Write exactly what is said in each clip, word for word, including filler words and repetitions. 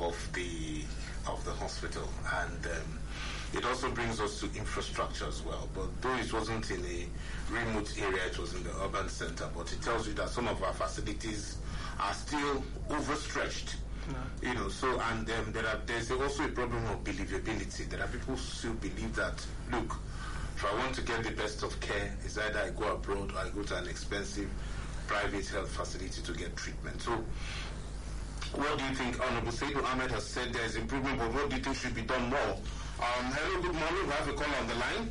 of the of the hospital, and um, it also brings us to infrastructure as well. But though it wasn't in a remote area, it was in the urban center. But it tells you that some of our facilities are still overstretched. No. You know, so and um, there are there's also a problem of believability. There are people who still believe that, look, if I want to get the best of care, it's either I go abroad or I go to an expensive private health facility to get treatment. So what do you think? Honorable Saidu Ahmed has said there is improvement, but what do you think should be done more? Um, hello, good morning. We have a caller on the line.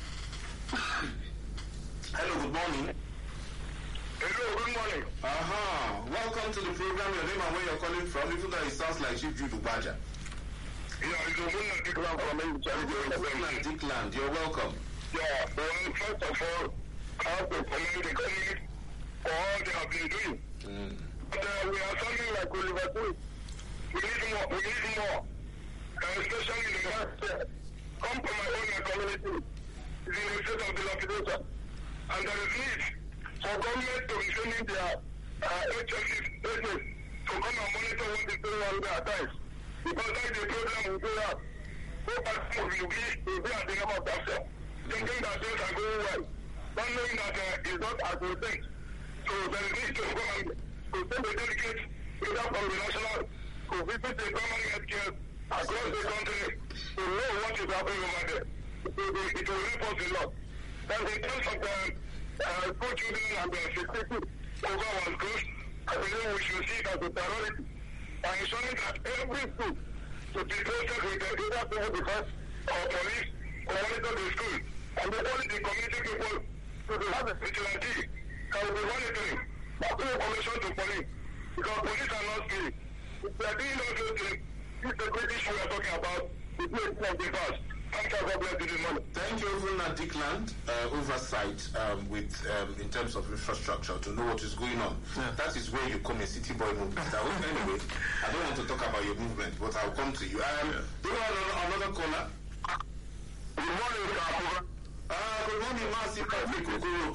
Hello, good morning. Hello, good morning. Uh-huh. Welcome to the program. Your name and where you're calling from. Even though it sounds like Chief Jude Ubaja. Yeah, it's Obuna Dickland from Obuna Dickland, you're welcome. Yeah, well, first of all, I have to commend the government for all they have been doing. Mm. But uh, we are sounding like Oliver Twist. We need more. We need more. Uh, especially in the last year. Come from my own community. It's in the state of dilapidation. And there is need for government to be sending their uh, H S S agents to come and monitor what is going on there at times. Because like the program will do that. So far, will be, will be at the level of that, thinking that things are going well, not knowing that uh, it's not as we think. So there is need to go and to send a delegate either from the national to visit the primary health care across the country to know what is happening over there. It will, it will help us a lot. And in terms of the uh, school children and the security over our schools, I believe we should see it as a priority by ensuring that every school should be posted with the either civil defense or police or monitor the school. And the only the community people to have a vigilante that will be monitoring, but pay information to police. Because police are not skilled. If they are doing those things, this is the great issue we are talking about. It's not of the past. Thank you, God bless you, money. Thank you, Obuna Dickland, uh, oversight um, with um, in terms of infrastructure to know what is going on. Yeah. That is where you come a city boy movement. I hope anyway. I don't want to talk about your movement, but I'll come to you. Um, yeah. Do you want another caller? Good morning, sir. Uh, good morning, Master Patrick.